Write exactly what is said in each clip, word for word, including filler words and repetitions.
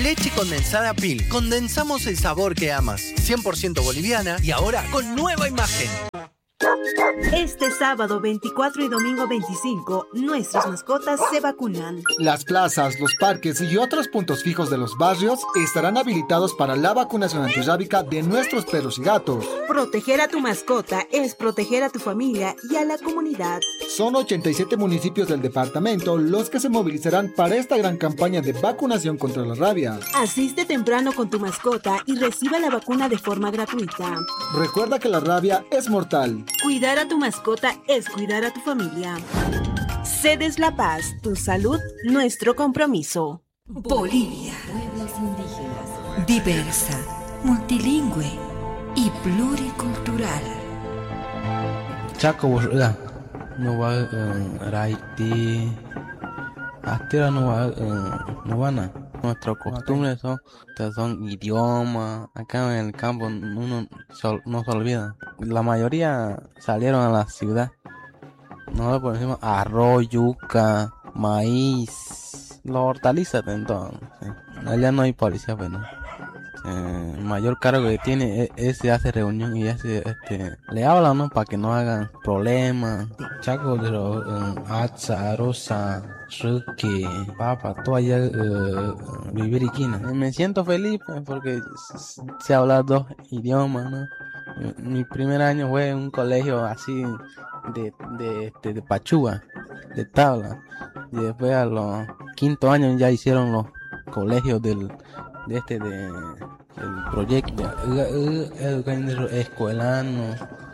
Leche condensada Pil. Condensamos el sabor que amas. cien por ciento boliviana y ahora con nueva imagen. Este sábado veinticuatro y domingo veinticinco, nuestras mascotas se vacunan. Las plazas, los parques y otros puntos fijos de los barrios estarán habilitados para la vacunación antirrábica de nuestros perros y gatos. Proteger a tu mascota es proteger a tu familia y a la comunidad. Son ochenta y siete municipios del departamento los que se movilizarán para esta gran campaña de vacunación contra la rabia. Asiste temprano con tu mascota y reciba la vacuna de forma gratuita. Recuerda que la rabia es mortal. Cuidar a tu mascota es cuidar a tu familia. Cedes La Paz, tu salud, nuestro compromiso. Bolivia, pueblos indígenas, diversa, multilingüe y pluricultural. Chaco Borga, no va a Raiti, Astera no va no van a. Nuestras costumbres son, son idiomas. Acá en el campo uno no se olvida. La mayoría salieron a la ciudad. Nosotros por ejemplo arroz, yuca, maíz, los hortalizas entonces. Allá no hay policía, pero eh, el mayor cargo que tiene es, ese hace reunión y ese este le habla, ¿no? Para que no hagan problemas. Chaco de los Atza, Rosa, Ruki, Papa, todo allá uh, vivir y quina. Me siento feliz pues, porque se habla dos idiomas, ¿no? Mi primer año fue en un colegio así de de, de, de Pachúa, de tabla. Y después a los quinto años ya hicieron los colegios del de este de el proyecto educativo escolano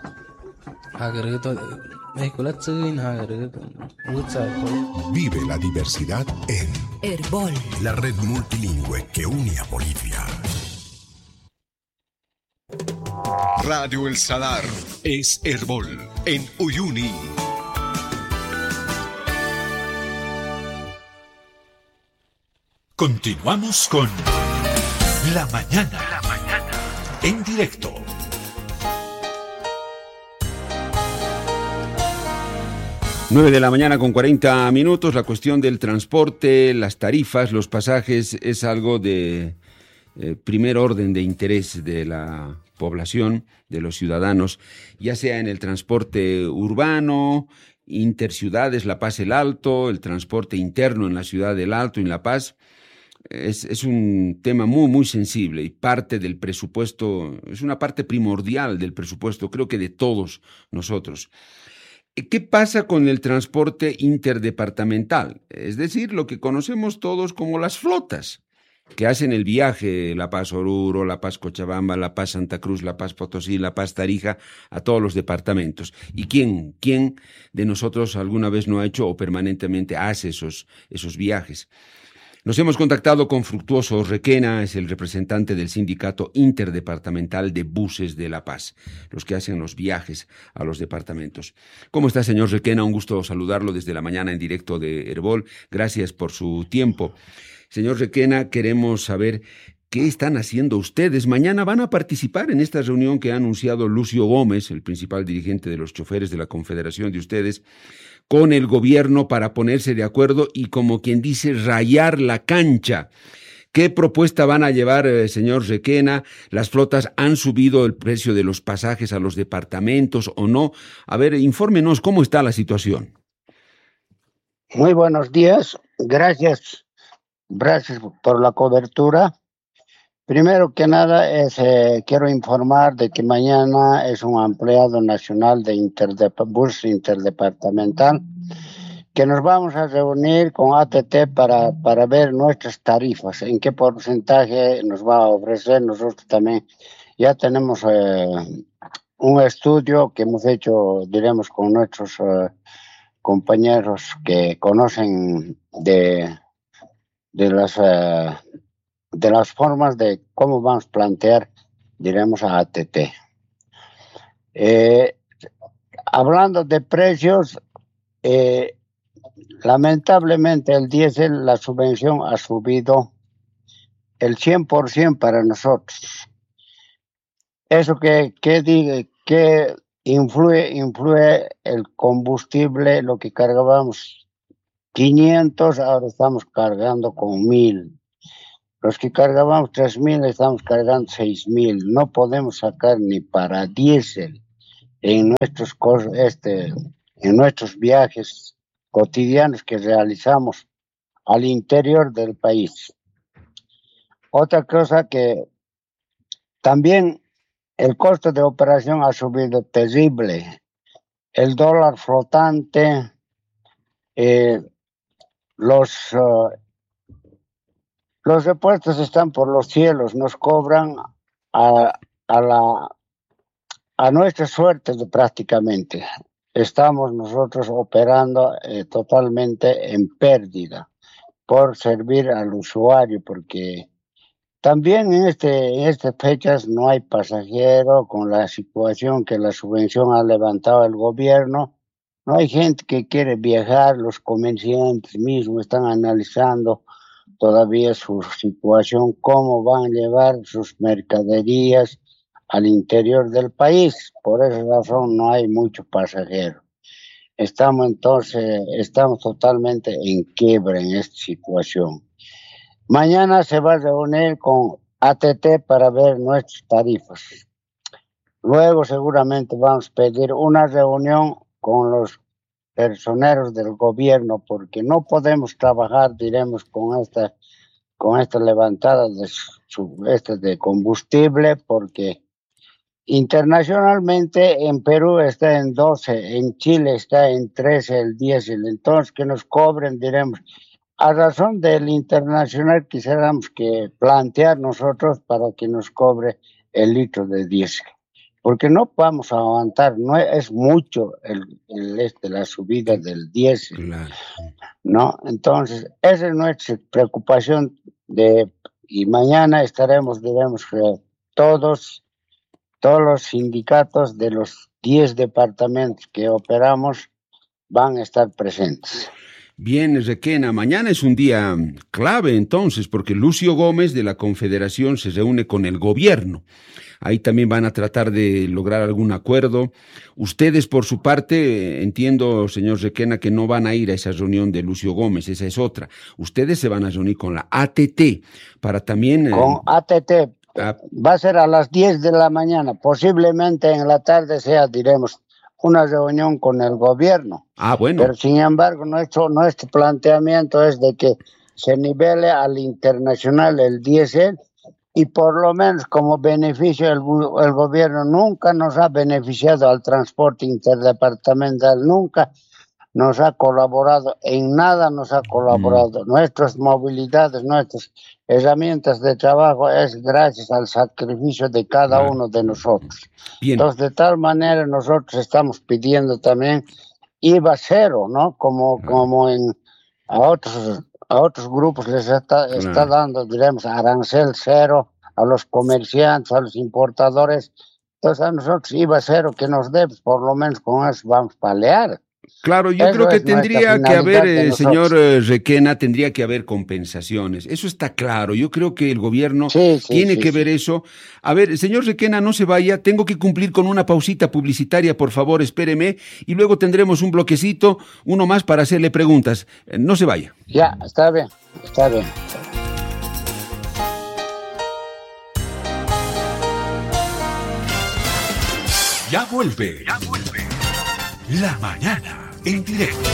Vive la diversidad en Herbol, la red multilingüe que une a Bolivia. Radio El Salar es Herbol en Uyuni. Continuamos con La Mañana, La Mañana en directo. nueve de la mañana con cuarenta minutos. La cuestión del transporte, las tarifas, los pasajes es algo de eh, primer orden de interés de la población, de los ciudadanos, ya sea en el transporte urbano, interciudades, La Paz el Alto, el transporte interno en la ciudad del Alto, en La Paz. Es, es un tema muy, muy sensible y parte del presupuesto, es una parte primordial del presupuesto, creo que de todos nosotros. ¿Qué pasa con el transporte interdepartamental? Es decir, lo que conocemos todos como las flotas, que hacen el viaje La Paz Oruro, La Paz Cochabamba, La Paz Santa Cruz, La Paz Potosí, La Paz Tarija, a todos los departamentos. ¿Y quién, quién de nosotros alguna vez no ha hecho o permanentemente hace esos, esos viajes? Nos hemos contactado con Fructuoso Requena, es el representante del Sindicato Interdepartamental de Buses de La Paz, los que hacen los viajes a los departamentos. ¿Cómo está, señor Requena? Un gusto saludarlo desde la mañana en directo de Herbol. Gracias por su tiempo. Señor Requena, queremos saber qué están haciendo ustedes. Mañana van a participar en esta reunión que ha anunciado Lucio Gómez, el principal dirigente de los choferes de la confederación de ustedes, con el gobierno para ponerse de acuerdo y, como quien dice, rayar la cancha. ¿Qué propuesta van a llevar, eh, señor Requena? ¿Las flotas han subido el precio de los pasajes a los departamentos o no? A ver, infórmenos cómo está la situación. Muy buenos días. Gracias. Gracias por la cobertura. Primero que nada, es, eh, quiero informar de que mañana es un empleado nacional de Interdep- bus interdepartamental que nos vamos a reunir con A T T para, para ver nuestras tarifas, en qué porcentaje nos va a ofrecer. Nosotros también ya tenemos eh, un estudio que hemos hecho, diremos, con nuestros eh, compañeros que conocen de, de las... Eh, de las formas de cómo vamos a plantear, diremos, a A T T. Eh, hablando de precios, eh, lamentablemente el diésel, la subvención ha subido el cien por ciento para nosotros. Eso que, que, diga, que influye, influye el combustible, lo que cargábamos quinientos, ahora estamos cargando con mil. Los que cargábamos tres mil estamos cargando seis mil. No podemos sacar ni para diésel en nuestros, este, en nuestros viajes cotidianos que realizamos al interior del país. Otra cosa que también el costo de operación ha subido terrible. El dólar flotante, eh, los... Uh, Los repuestos están por los cielos, nos cobran a, a, la, a nuestra suerte de, prácticamente. Estamos nosotros operando eh, totalmente en pérdida por servir al usuario, porque también en, este, en estas fechas no hay pasajero con la situación que la subvención ha levantado el gobierno. No hay gente que quiere viajar, los comerciantes mismos están analizando todavía su situación, cómo van a llevar sus mercaderías al interior del país. Por esa razón no hay mucho pasajero. Estamos entonces, estamos totalmente en quiebra en esta situación. Mañana se va a reunir con A T T para ver nuestras tarifas. Luego seguramente vamos a pedir una reunión con los personeros del gobierno, porque no podemos trabajar, diremos, con esta, con esta levantada de, su, este de combustible, porque internacionalmente en Perú está en doce, en Chile está en trece el diésel, entonces que nos cobren, diremos, a razón del internacional quisiéramos que plantear nosotros para que nos cobre el litro de diésel. Porque no vamos a aguantar, no es mucho el, el este, la subida del diésel, claro. ¿No? Entonces, esa es nuestra preocupación de, y mañana estaremos, diremos, que todos, todos los sindicatos de los diez departamentos que operamos van a estar presentes. Bien, Requena, mañana es un día clave entonces, porque Lucio Gómez de la Confederación se reúne con el gobierno. Ahí también van a tratar de lograr algún acuerdo. Ustedes, por su parte, entiendo, señor Requena, que no van a ir a esa reunión de Lucio Gómez, esa es otra. Ustedes se van a reunir con la A T T para también... Con eh, A T T. a... Va a ser a las diez de la mañana. Posiblemente en la tarde sea, diremos, una reunión con el gobierno. Ah, bueno. Pero sin embargo, nuestro, nuestro planteamiento es de que se nivele al internacional el diésel, y por lo menos como beneficio el, el gobierno nunca nos ha beneficiado al transporte interdepartamental, nunca nos ha colaborado, en nada nos ha colaborado. Mm. Nuestras movilidades, nuestras herramientas de trabajo es gracias al sacrificio de cada ah. uno de nosotros. Bien. Entonces, de tal manera nosotros estamos pidiendo también I V A cero, ¿no? Como, ah. como en a otros a otros grupos les está, está dando, diremos, arancel cero a los comerciantes, a los importadores. Entonces a nosotros I V A cero que nos dé, pues, por lo menos con eso vamos a palear. Claro, yo Eso creo que tendría que haber, eh, señor eh, Requena, tendría que haber compensaciones. Eso está claro. Yo creo que el gobierno sí, sí, tiene sí, que sí. ver eso. A ver, señor Requena, no se vaya. Tengo que cumplir con una pausita publicitaria, por favor, espéreme. Y luego tendremos un bloquecito, uno más para hacerle preguntas. Eh, no se vaya. Ya, está bien, está bien. Ya vuelve. Ya vuelve. La mañana en directo.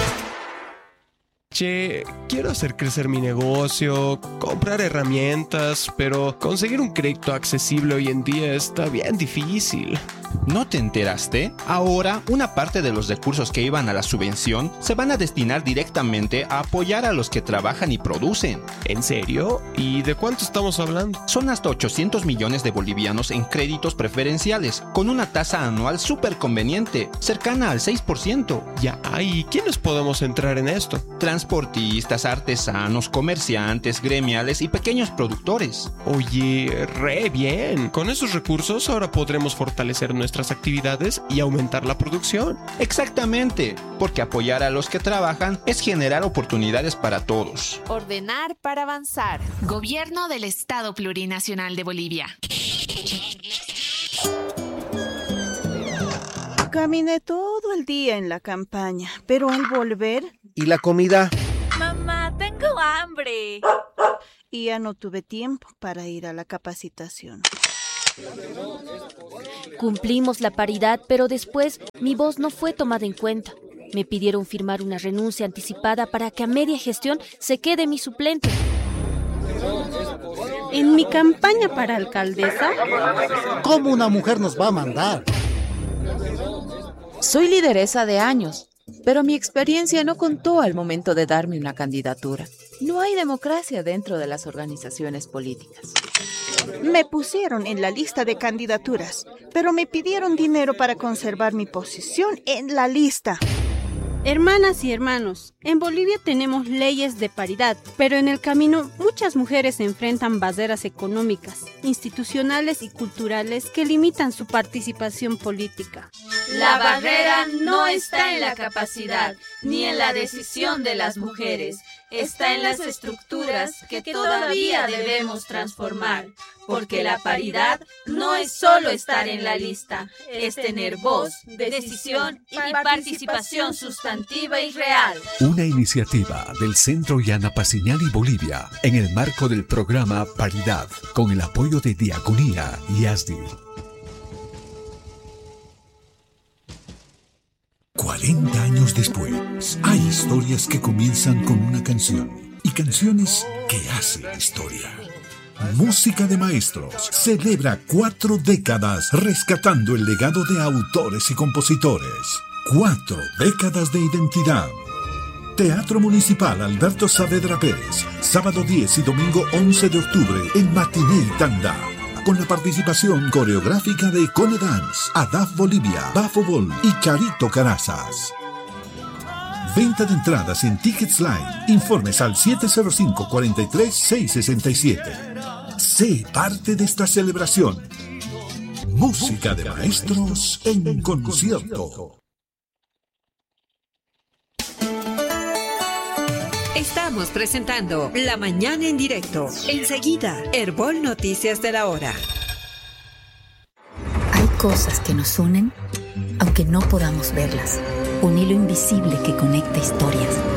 Che, quiero hacer crecer mi negocio, comprar herramientas, pero conseguir un crédito accesible hoy en día está bien difícil. ¿No te enteraste? Ahora, una parte de los recursos que iban a la subvención se van a destinar directamente a apoyar a los que trabajan y producen. ¿En serio? ¿Y de cuánto estamos hablando? Son hasta ochocientos millones de bolivianos en créditos preferenciales, con una tasa anual súper conveniente, cercana al seis por ciento. Ya, ¿y quiénes podemos entrar en esto? Transportistas, artesanos, comerciantes, gremiales y pequeños productores. Oye, re bien. Con esos recursos ahora podremos fortalecer nuestras actividades y aumentar la producción. Exactamente, porque apoyar a los que trabajan es generar oportunidades para todos. Ordenar para avanzar. Gobierno del Estado Plurinacional de Bolivia. Caminé todo el día en la campaña, pero al volver... ¿Y la comida? Mamá, tengo hambre. y ya no tuve tiempo para ir a la capacitación. Cumplimos la paridad, pero después mi voz no fue tomada en cuenta. Me pidieron firmar una renuncia anticipada para que a media gestión se quede mi suplente. En mi campaña para alcaldesa, ¿cómo una mujer nos va a mandar? Soy lideresa de años, pero mi experiencia no contó al momento de darme una candidatura. No hay democracia dentro de las organizaciones políticas. Me pusieron en la lista de candidaturas, pero me pidieron dinero para conservar mi posición en la lista. Hermanas y hermanos, en Bolivia tenemos leyes de paridad, pero en el camino muchas mujeres enfrentan barreras económicas, institucionales y culturales que limitan su participación política. La barrera no está en la capacidad ni en la decisión de las mujeres, está en las estructuras que todavía debemos transformar, porque la paridad no es solo estar en la lista, es tener voz, decisión y participación sustantiva y real. Una iniciativa del Centro Yana Paciñani Bolivia en el marco del programa Paridad, con el apoyo de Diaconía y ASDI. cuarenta años después, hay historias que comienzan con una canción y canciones que hacen historia. Música de Maestros celebra cuatro décadas rescatando el legado de autores y compositores. Cuatro décadas de identidad. Teatro Municipal Alberto Saavedra Pérez, sábado diez y domingo once de octubre en Matiné y Tanda. Con la participación coreográfica de Cone Dance, Adaf Bolivia, Bafobol y Carito Carazas. Venta de entradas en Tickets Line. Informes al siete cero cinco, cuatro tres, seis seis siete. Sé parte de esta celebración. Música de Maestros en concierto. Estamos presentando La Mañana en Directo. Enseguida, Herbol Noticias de la Hora. Hay cosas que nos unen, aunque no podamos verlas. Un hilo invisible que conecta historias.